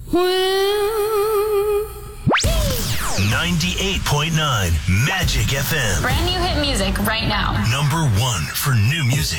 98.9 Magic FM. Brand new hit music right now. #1 for new music.